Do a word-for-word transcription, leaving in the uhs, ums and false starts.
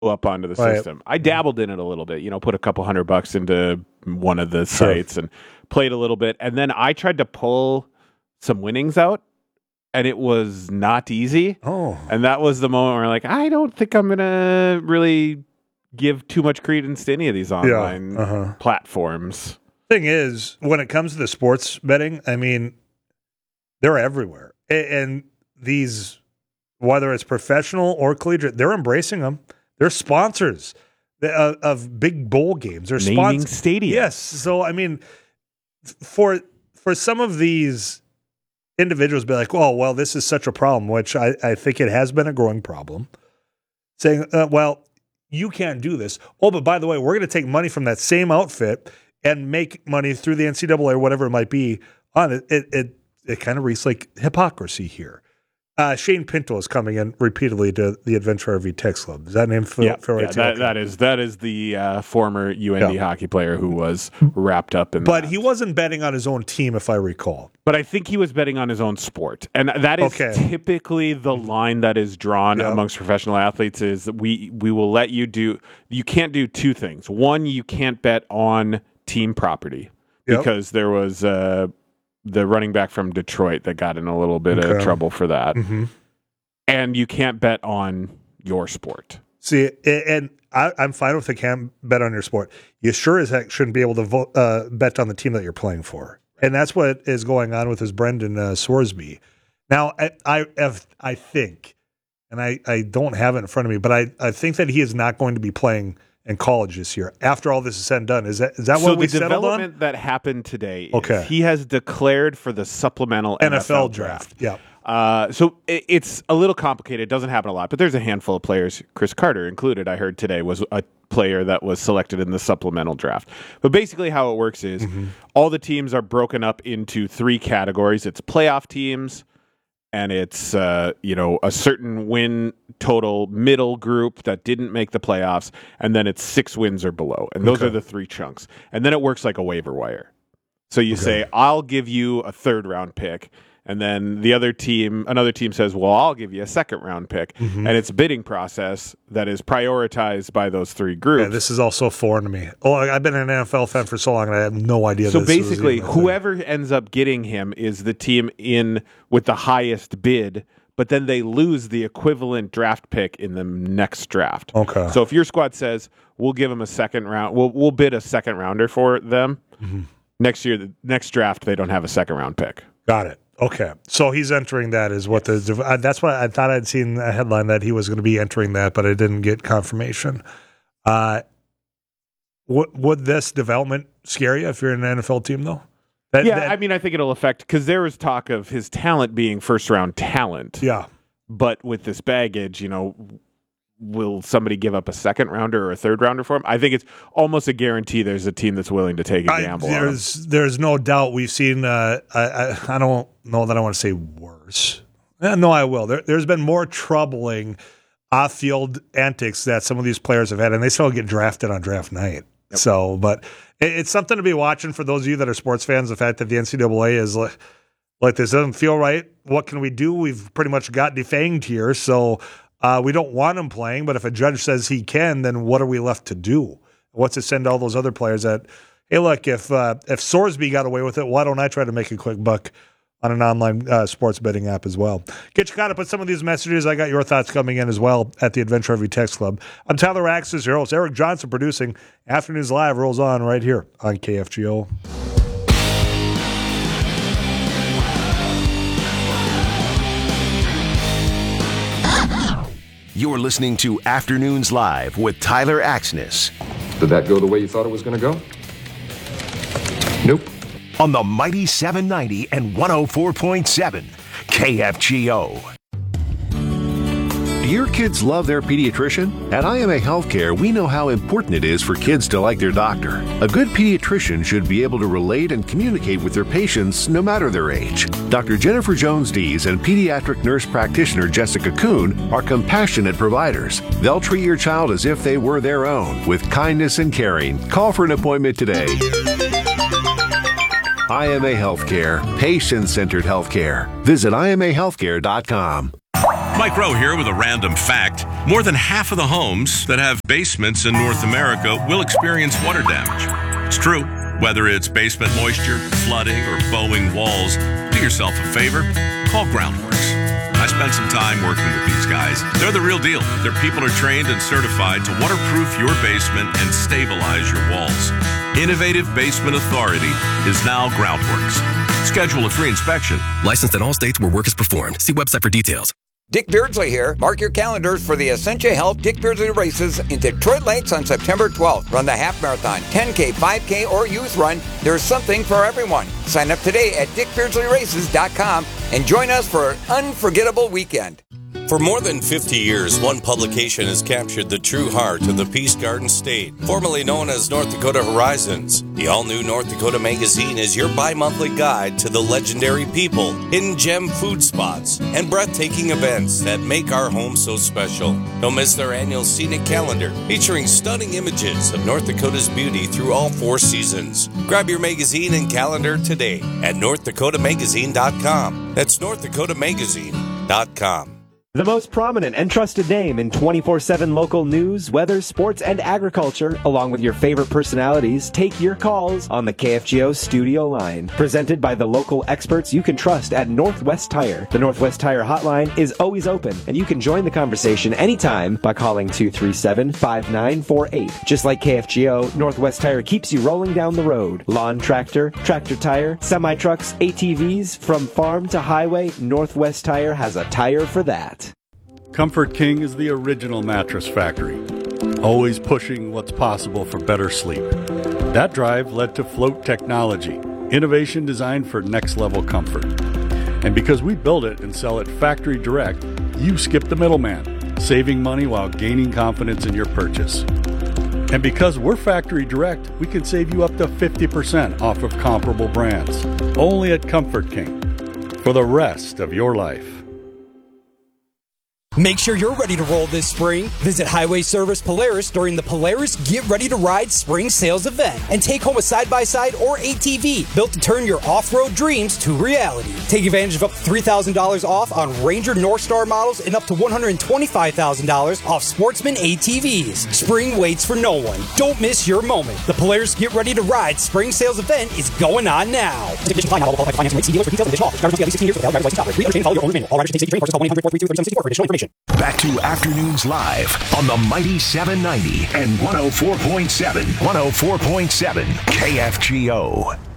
up onto the Right. system. I dabbled in it a little bit, you know, put a couple hundred bucks into one of the Sure. sites and played a little bit. And then I tried to pull some winnings out, and it was not easy. Oh. And that was the moment where like, I don't think I'm going to really give too much credence to any of these online uh-huh. platforms. Thing is, when it comes to the sports betting, I mean, they're everywhere. A- And these, whether it's professional or collegiate, they're embracing them. They're sponsors of, of big bowl games. They're Naming sponsors. stadiums. Yes. So, I mean, for for some of these individuals be like, oh, well, this is such a problem, which I, I think it has been a growing problem, saying, uh, well, you can't do this. Oh, but by the way, we're going to take money from that same outfit and make money through the N C double A or whatever it might be on it. It, it, it kind of reads like hypocrisy here. Uh, Shane Pinto is coming in repeatedly to the Adventure R V Text Club. Is that name feel, Yeah, feel right yeah to you? that, Okay. that is that is the uh, former U N D Yeah. hockey player who was wrapped up in But that. he wasn't betting on his own team, if I recall. But I think he was betting on his own sport. And that is Okay. typically the line that is drawn Yep. amongst professional athletes is that we we will let you do you can't do two things. One, you can't bet on team property Yep. because there was uh, the running back from Detroit that got in a little bit of Okay. trouble for that. Mm-hmm. And you can't bet on your sport. See, a- and I, I'm fine with the can't bet on your sport. You sure as heck shouldn't be able to vote, uh, bet on the team that you're playing for. And that's what is going on with this Brendan uh, Sorsby. Now, I, I have, I think, and I, I don't have it in front of me, but I, I think that he is not going to be playing in college this year. After all this is said and done, is that is that So what we the settled on? development that happened today is Okay. he has declared for the supplemental N F L, N F L draft. Yeah. Uh, so it, it's a little complicated. It doesn't happen a lot, but there's a handful of players, Chris Carter included, I heard today, was a player that was selected in the supplemental draft. But basically how it works is Mm-hmm. all the teams are broken up into three categories. It's playoff teams, and it's uh, you know a certain win total middle group that didn't make the playoffs, and then it's six wins or below. And those Okay. are the three chunks. And then it works like a waiver wire. So you say, I'll give you a third round pick. And then the other team, another team says, well, I'll give you a second round pick. Mm-hmm. And it's a bidding process that is prioritized by those three groups. Yeah, this is also foreign to me. Oh, I've been an N F L fan for so long, and I have no idea. so this was basically, even a thing. whoever ends up getting him is the team in with the highest bid, but then they lose the equivalent draft pick in the next draft. Okay. So if your squad says, we'll give them a second round, we'll, we'll bid a second rounder for them, Mm-hmm. next year, the next draft, they don't have a second round pick. Got it. Okay, so he's entering that is what yes. the uh, that's what I thought I'd seen a headline that he was going to be entering that, but I didn't get confirmation. Uh, would would this development scare you if you're in an N F L team though? That, yeah, that, I mean, I think it'll affect because there was talk of his talent being first round talent. yeah, but with this baggage, you know, will somebody give up a second rounder or a third rounder for him? I think it's almost a guarantee there's a team that's willing to take a I, gamble on him. there's there's no doubt we've seen. Uh, I, I I don't know that I want to say worse. Eh, no, I will. There, there's been more troubling off-field antics that some of these players have had, and they still get drafted on draft night. Yep. So, but it, it's something to be watching for those of you that are sports fans. The fact that the N C double A is like, like this doesn't feel right. What can we do? We've pretty much got defanged here, so. Uh, we don't want him playing, but if a judge says he can, then what are we left to do? What's it send to all those other players that, hey, look, if uh, if Sorsby got away with it, why don't I try to make a quick buck on an online uh, sports betting app as well? Get you caught up with some of these messages. I got your thoughts coming in as well at the Adventure R V Text Club. I'm Tyler Axis, your host. Eric Johnson producing. Afternoons Live rolls on right here on K F G O. You're listening to Afternoons Live with Tyler Axness. Did that go the way you thought it was going to go? Nope. On the mighty seven ninety and one oh four point seven K F G O. Do your kids love their pediatrician? At I M A Healthcare, we know how important it is for kids to like their doctor. A good pediatrician should be able to relate and communicate with their patients no matter their age. Doctor Jennifer Jones-Dees and pediatric nurse practitioner Jessica Kuhn are compassionate providers. They'll treat your child as if they were their own, with kindness and caring. Call for an appointment today. I M A Healthcare, patient-centered healthcare. Visit I M A healthcare dot com. Mike Rowe here with a random fact. More than half of the homes that have basements in North America will experience water damage. It's true. Whether it's basement moisture, flooding, or bowing walls, do yourself a favor. Call Groundworks. I spent some time working with these guys. They're the real deal. Their people are trained and certified to waterproof your basement and stabilize your walls. Innovative Basement Authority is now Groundworks. Schedule a free inspection. Licensed in all states where work is performed. See website for details. Dick Beardsley here. Mark your calendars for the Essentia Health Dick Beardsley races in Detroit Lakes on September twelfth. Run the half marathon, ten K, five K, or youth run. There's something for everyone. Sign up today at dick beardsley races dot com and join us for an unforgettable weekend. For more than fifty years, one publication has captured the true heart of the Peace Garden State, formerly known as North Dakota Horizons. The all-new North Dakota Magazine is your bi-monthly guide to the legendary people, hidden gem food spots, and breathtaking events that make our home so special. Don't miss their annual scenic calendar, featuring stunning images of North Dakota's beauty through all four seasons. Grab your magazine and calendar today at north dakota magazine dot com. That's north dakota magazine dot com. The most prominent and trusted name in twenty-four seven local news, weather, sports, and agriculture, along with your favorite personalities, take your calls on the K F G O studio line. Presented by the local experts you can trust at Northwest Tire. The Northwest Tire hotline is always open, and you can join the conversation anytime by calling two three seven, five nine four eight. Just like K F G O, Northwest Tire keeps you rolling down the road. Lawn tractor, tractor tire, semi-trucks, A T Vs, from farm to highway, Northwest Tire has a tire for that. Comfort King is the original mattress factory, always pushing what's possible for better sleep. That drive led to Float Technology, innovation designed for next-level comfort. And because we build it and sell it factory direct, you skip the middleman, saving money while gaining confidence in your purchase. And because we're factory direct, we can save you up to fifty percent off of comparable brands, only at Comfort King, for the rest of your life. Make sure you're ready to roll this spring. Visit Highway Service Polaris during the Polaris Get Ready to Ride Spring Sales event and take home a side-by-side or A T V built to turn your off-road dreams to reality. Take advantage of up to three thousand dollars off on Ranger Northstar models and up to one hundred twenty-five thousand dollars off Sportsman A T Vs. Spring waits for no one. Don't miss your moment. The Polaris Get Ready to Ride Spring Sales event is going on now. Back to Afternoons Live on the Mighty seven ninety and one oh four point seven. one oh four point seven K F G O.